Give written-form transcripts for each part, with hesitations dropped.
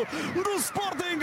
do Sporting.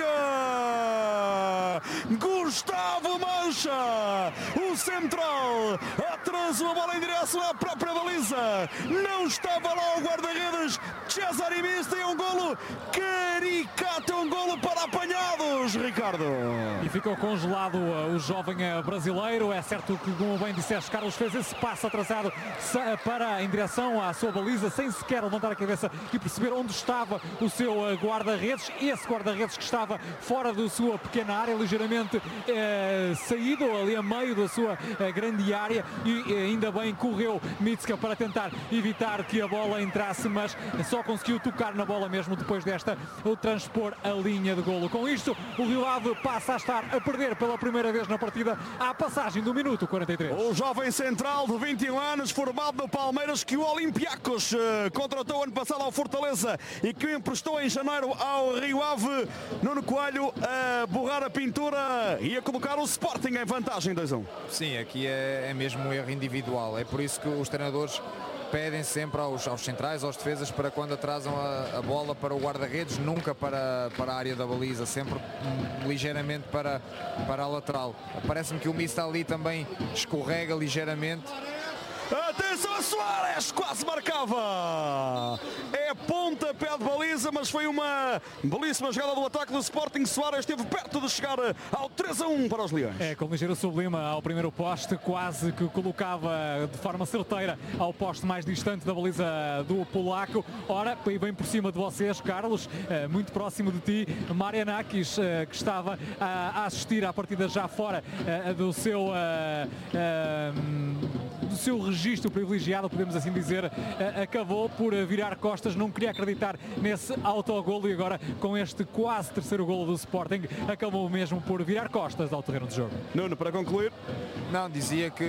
Gustavo Mancha, o central, atrasou a bola em direção à própria baliza. Não estava lá o guarda-redes Cesare Mista. É um golo caricato, um golo para apanhados, Ricardo. E ficou congelado o jovem brasileiro. É certo que, como bem disseste, Carlos, fez esse passo atrasado em direção à sua baliza, sem sequer levantar a cabeça e perceber onde estava o seu guarda-redes. Esse guarda-redes que estava fora da sua pequena área, ligeiramente saído ali a meio da sua grande área, e ainda bem correu Mitska para tentar evitar que a bola entrasse, mas só conseguiu tocar na bola mesmo depois desta o transpor a linha de golo. Com isto, o Rio Ave passa a estar a perder pela primeira vez na partida à passagem do minuto 43. O jovem central de 21 anos, formado no Palmeiras, que o Olympiacos contratou ano passado ao Fortaleza e que o emprestou em janeiro ao Rio Ave. Nuno Coelho a borrar a pintura e a colocar o Sporting em vantagem 2-1. Sim, aqui é mesmo um erro individual. É por isso que os treinadores pedem sempre aos centrais, aos defesas, para quando atrasam a bola para o guarda-redes, nunca para a área da baliza, sempre ligeiramente para a lateral. Parece-me que o Mista ali também escorrega ligeiramente. Atenção a Soares, quase marcava. É pontapé de baliza, mas foi uma belíssima jogada do ataque do Sporting. Soares esteve perto de chegar ao 3-1 para os Leões. Com ligeiro sublima ao primeiro poste, quase que colocava de forma certeira ao poste mais distante da baliza do polaco. Ora, bem por cima de vocês, Carlos, muito próximo de ti, Marianakis, que estava a assistir à partida já fora do seu registro privilegiado, podemos assim dizer, acabou por virar costas, não queria acreditar nesse autogolo, e agora com este quase terceiro golo do Sporting acabou mesmo por virar costas ao terreno de jogo. Nuno, para concluir. Não, dizia que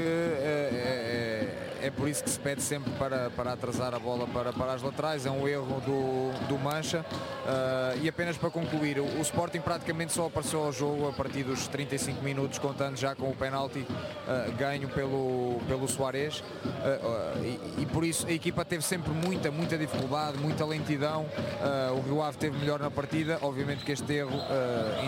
é por isso que se pede sempre para atrasar a bola para as laterais. É um erro do Mancha. E apenas para concluir, o Sporting praticamente só apareceu ao jogo a partir dos 35 minutos, contando já com o penalti ganho pelo Suárez, e por isso a equipa teve sempre muita dificuldade, muita lentidão. O Rio Ave teve melhor na partida. Obviamente que este erro